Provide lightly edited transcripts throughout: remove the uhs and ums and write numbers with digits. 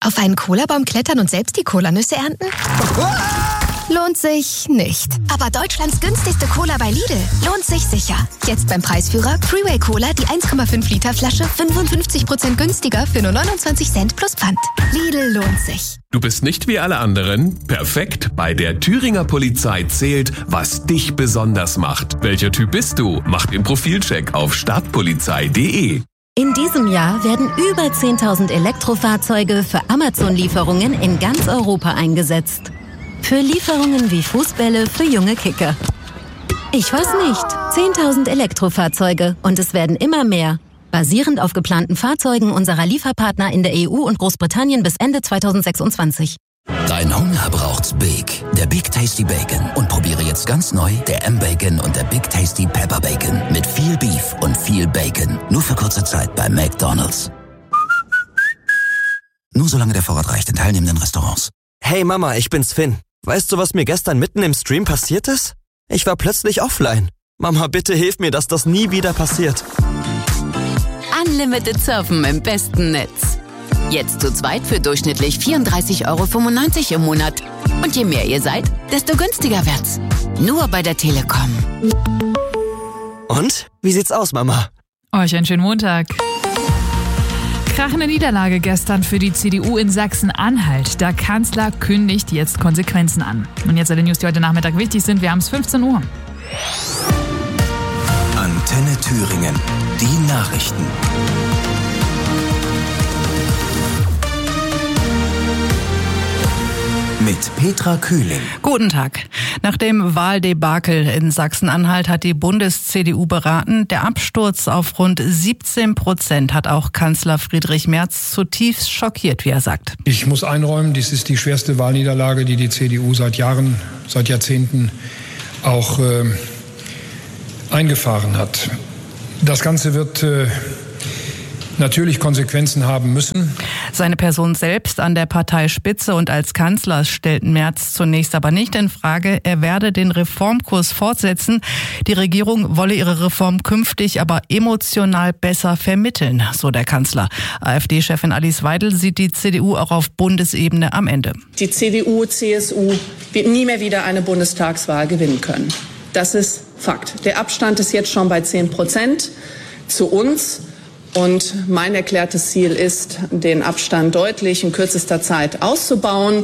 Auf einen Cola-Baum klettern und selbst die Cola-Nüsse ernten? Lohnt sich nicht. Aber Deutschlands günstigste Cola bei Lidl lohnt sich sicher. Jetzt beim Preisführer Freeway Cola die 1,5 Liter Flasche 55% günstiger für nur 29 Cent plus Pfand. Lidl lohnt sich. Du bist nicht wie alle anderen? Perfekt. Bei der Thüringer Polizei zählt, was dich besonders macht. Welcher Typ bist du? Mach den Profilcheck auf stadtpolizei.de. In diesem Jahr werden über 10.000 Elektrofahrzeuge für Amazon-Lieferungen in ganz Europa eingesetzt. Für Lieferungen wie Fußbälle für junge Kicker. Ich weiß nicht. 10.000 Elektrofahrzeuge und es werden immer mehr. Basierend auf geplanten Fahrzeugen unserer Lieferpartner in der EU und Großbritannien bis Ende 2026. Dein Hunger braucht's Big. Der Big Tasty Bacon. Und probiere jetzt ganz neu der M-Bacon und der Big Tasty Pepper Bacon. Mit viel Beef und viel Bacon. Nur für kurze Zeit bei McDonald's. Nur solange der Vorrat reicht in teilnehmenden Restaurants. Hey Mama, ich bin's Finn. Weißt du, was mir gestern mitten im Stream passiert ist? Ich war plötzlich offline. Mama, bitte hilf mir, dass das nie wieder passiert. Unlimited Surfen im besten Netz. Jetzt zu zweit für durchschnittlich 34,95 € im Monat. Und je mehr ihr seid, desto günstiger wird's. Nur bei der Telekom. Und? Wie sieht's aus, Mama? Euch einen schönen Montag. Krachende Niederlage gestern für die CDU in Sachsen-Anhalt. Der Kanzler kündigt jetzt Konsequenzen an. Und jetzt alle News, die heute Nachmittag wichtig sind. Wir haben es 15 Uhr. Antenne Thüringen. Die Nachrichten. Mit Petra Kühling. Guten Tag. Nach dem Wahldebakel in Sachsen-Anhalt hat die Bundes-CDU beraten. Der Absturz auf rund 17% hat auch Kanzler Friedrich Merz zutiefst schockiert, wie er sagt. Ich muss einräumen, dies ist die schwerste Wahlniederlage, die die CDU seit Jahrzehnten auch eingefahren hat. Das Ganze wird natürlich Konsequenzen haben müssen. Seine Person selbst an der Parteispitze und als Kanzler stellten Merz zunächst aber nicht in Frage. Er werde den Reformkurs fortsetzen. Die Regierung wolle ihre Reform künftig aber emotional besser vermitteln, so der Kanzler. AfD-Chefin Alice Weidel sieht die CDU auch auf Bundesebene am Ende. Die CDU, CSU wird nie mehr wieder eine Bundestagswahl gewinnen können. Das ist Fakt. Der Abstand ist jetzt schon bei 10% zu uns. Und mein erklärtes Ziel ist, den Abstand deutlich in kürzester Zeit auszubauen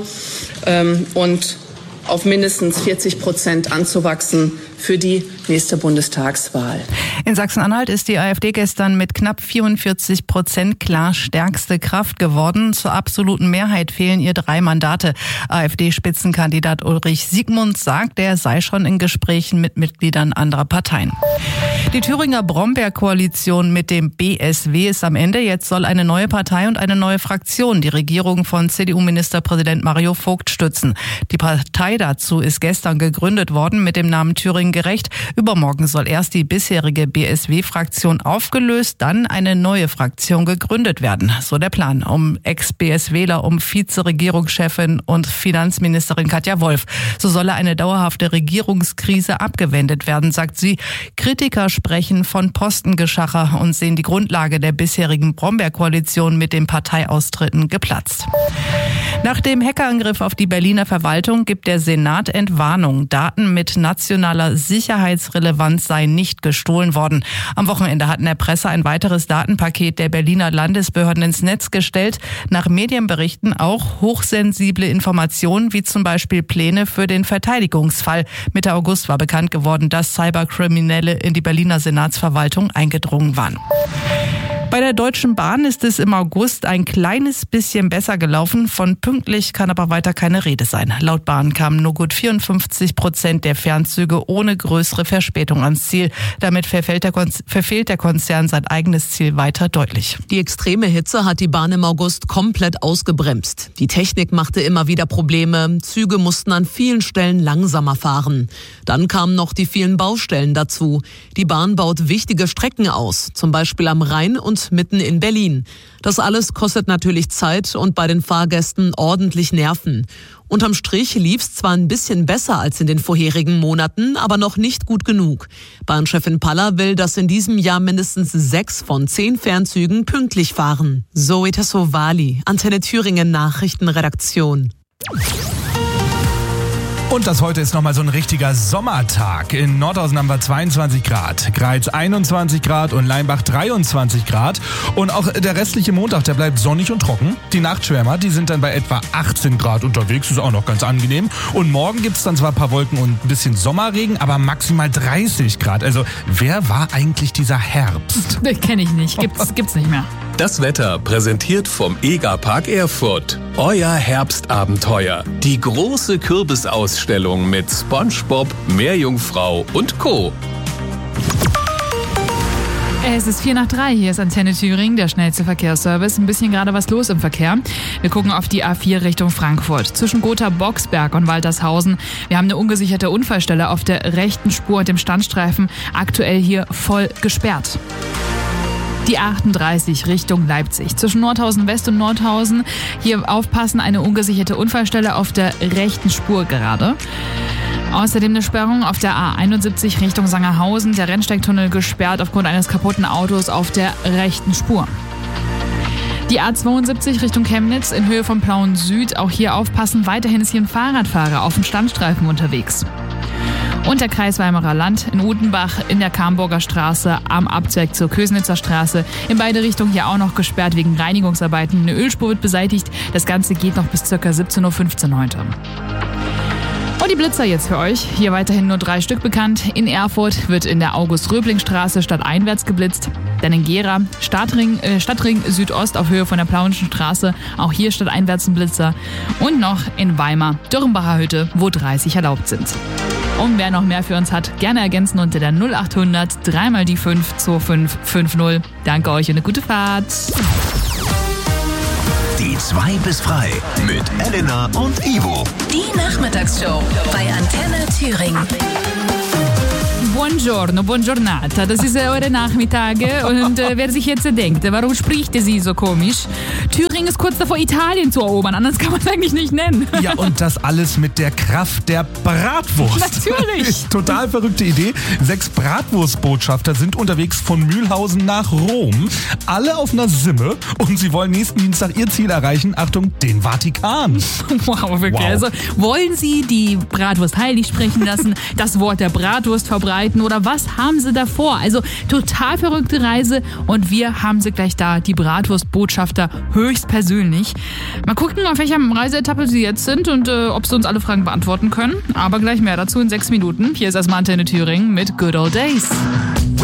und auf mindestens 40% anzuwachsen für die nächste Bundestagswahl. In Sachsen-Anhalt ist die AfD gestern mit knapp 44% klar stärkste Kraft geworden. Zur absoluten Mehrheit fehlen ihr 3 Mandate. AfD-Spitzenkandidat Ulrich Siegmund sagt, er sei schon in Gesprächen mit Mitgliedern anderer Parteien. Die Thüringer Brombeer-Koalition mit dem BSW ist am Ende. Jetzt soll eine neue Partei und eine neue Fraktion die Regierung von CDU-Ministerpräsident Mario Vogt stützen. Die Partei dazu ist gestern gegründet worden mit dem Namen Thüringen gerecht. Übermorgen soll erst die bisherige BSW-Fraktion aufgelöst, dann eine neue Fraktion gegründet werden. So der Plan um Ex-BSWler, um Vizeregierungschefin und Finanzministerin Katja Wolf. So solle eine dauerhafte Regierungskrise abgewendet werden, sagt sie. Kritiker sprechen von Postengeschacher und sehen die Grundlage der bisherigen Brombeer-Koalition mit den Parteiaustritten geplatzt. Nach dem Hackerangriff auf die Berliner Verwaltung gibt der Senat Entwarnung. Daten mit nationaler Sicherheitsrelevanz seien nicht gestohlen worden. Am Wochenende hatten der Presse ein weiteres Datenpaket der Berliner Landesbehörden ins Netz gestellt. Nach Medienberichten auch hochsensible Informationen, wie zum Beispiel Pläne für den Verteidigungsfall. Mitte August war bekannt geworden, dass Cyberkriminelle in die Berliner Senatsverwaltung eingedrungen waren. Bei der Deutschen Bahn ist es im August ein kleines bisschen besser gelaufen. Von pünktlich kann aber weiter keine Rede sein. Laut Bahn kamen nur gut 54% der Fernzüge ohne größere Verspätung ans Ziel. Damit verfehlt der Konzern sein eigenes Ziel weiter deutlich. Die extreme Hitze hat die Bahn im August komplett ausgebremst. Die Technik machte immer wieder Probleme. Züge mussten an vielen Stellen langsamer fahren. Dann kamen noch die vielen Baustellen dazu. Die Bahn baut wichtige Strecken aus, zum Beispiel am Rhein und und mitten in Berlin. Das alles kostet natürlich Zeit und bei den Fahrgästen ordentlich Nerven. Unterm Strich lief's zwar ein bisschen besser als in den vorherigen Monaten, aber noch nicht gut genug. Bahnchefin Paller will, dass in diesem Jahr mindestens 6 von 10 Fernzügen pünktlich fahren. Zoe Tassovali, Antenne Thüringen Nachrichtenredaktion. Und das heute ist nochmal so ein richtiger Sommertag. In Nordhausen haben wir 22 Grad, Greiz 21 Grad und Leimbach 23 Grad. Und auch der restliche Montag, der bleibt sonnig und trocken. Die Nachtschwärmer, die sind dann bei etwa 18 Grad unterwegs, ist auch noch ganz angenehm. Und morgen gibt's dann zwar ein paar Wolken und ein bisschen Sommerregen, aber maximal 30 Grad. Also wer war eigentlich dieser Herbst? Kenne ich nicht, gibt's nicht mehr. Das Wetter präsentiert vom EGA-Park Erfurt. Euer Herbstabenteuer. Die große Kürbisausstellung mit SpongeBob, Meerjungfrau und Co. Es ist 2:04, hier ist Antenne Thüringen, der schnellste Verkehrsservice. Ein bisschen gerade was los im Verkehr. Wir gucken auf die A4 Richtung Frankfurt. Zwischen Gotha-Boxberg und Waltershausen. Wir haben eine ungesicherte Unfallstelle auf der rechten Spur und dem Standstreifen. Aktuell hier voll gesperrt. Die 38 Richtung Leipzig. Zwischen Nordhausen West und Nordhausen. Hier aufpassen, eine ungesicherte Unfallstelle auf der rechten Spur gerade. Außerdem eine Sperrung auf der A71 Richtung Sangerhausen. Der Rennsteigtunnel gesperrt aufgrund eines kaputten Autos auf der rechten Spur. Die A72 Richtung Chemnitz in Höhe von Plauen Süd. Auch hier aufpassen. Weiterhin ist hier ein Fahrradfahrer auf dem Standstreifen unterwegs. Und der Kreis Weimarer Land in Utenbach in der Kamburger Straße am Abzweig zur Kösnitzer Straße. In beide Richtungen hier auch noch gesperrt wegen Reinigungsarbeiten. Eine Ölspur wird beseitigt. Das Ganze geht noch bis ca. 17:15 Uhr heute. Und die Blitzer jetzt für euch. Hier weiterhin nur 3 Stück bekannt. In Erfurt wird in der August-Röbling-Straße stadteinwärts geblitzt. Dann in Gera, Stadtring Südost auf Höhe von der Plauenschen Straße. Auch hier stadteinwärts ein Blitzer. Und noch in Weimar, Dürrenbacher Hütte, wo 30 erlaubt sind. Und wer noch mehr für uns hat, gerne ergänzen unter der 0800 3 mal die 5 2550. Danke euch und eine gute Fahrt. Die 2 bis frei mit Elena und Ivo. Die Nachmittagsshow bei Antenne Thüringen. Buongiorno, buongiornata. Das ist eure Nachmittage und wer sich jetzt denkt, warum spricht sie so komisch? Thüringen ist kurz davor, Italien zu erobern, anders kann man es eigentlich nicht nennen. Ja, und das alles mit der Kraft der Bratwurst. Natürlich. Total verrückte Idee. 6 Bratwurstbotschafter sind unterwegs von Mühlhausen nach Rom. Alle auf einer Simme und sie wollen nächsten Dienstag ihr Ziel erreichen. Achtung, den Vatikan. Wow, wirklich. Wow. Also wollen sie die Bratwurst heilig sprechen lassen, das Wort der Bratwurst verbreiten oder was haben sie davor? Also total verrückte Reise und wir haben sie gleich da, die Bratwurstbotschafter höchstpersönlich. Mal gucken, auf welcher Reiseetappe sie jetzt sind und ob sie uns alle Fragen beantworten können. Aber gleich mehr dazu in 6 Minuten. Hier ist erstmal Antenne Thüringen mit Good Old Days.